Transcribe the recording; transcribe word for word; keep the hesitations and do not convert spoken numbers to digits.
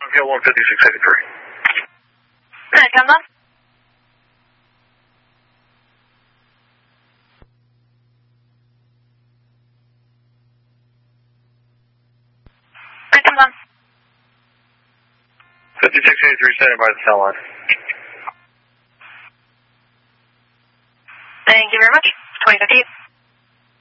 Okay, one fifty-six eighty-three. Alright, come on. Alright, come on. fifty-six eighty-three, standing by the cell line. Thank you very much. twenty fifty.